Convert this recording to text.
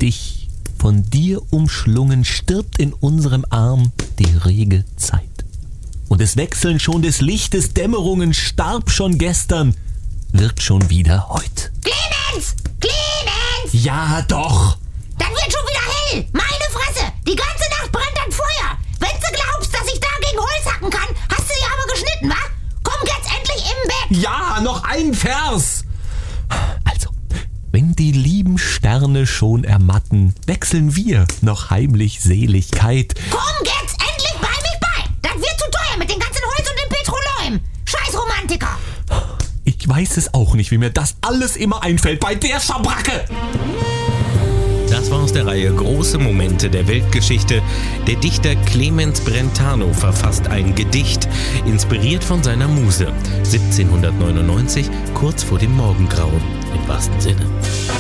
dich, von dir umschlungen, stirbt in unserem Arm die rege Zeit. Und es wechseln schon des Lichtes Dämmerungen, starb schon gestern, wird schon wieder heut. Clemens! Clemens! Ja doch! Dann wird schon wieder hell! Meine Fresse! Die ganze Nacht brennt ein Feuer! Wenn du glaubst, dass ich dagegen Holz hacken kann, hast du ja aber geschnitten, wa? Komm jetzt endlich im Bett! Ja, noch ein Vers! Also, wenn die lieben Sterne schon ermatten, wechseln wir noch heimlich Seligkeit. Komm jetzt endlich bei mich bei! Das wird zu teuer mit dem ganzen Holz und dem Petroleum! Scheiß Romantiker! Ich weiß es auch nicht, wie mir das alles immer einfällt bei der Schabracke. Das war aus der Reihe Große Momente der Weltgeschichte. Der Dichter Clemens Brentano verfasst ein Gedicht, inspiriert von seiner Muse. 1799, kurz vor dem Morgengrauen, im wahrsten Sinne.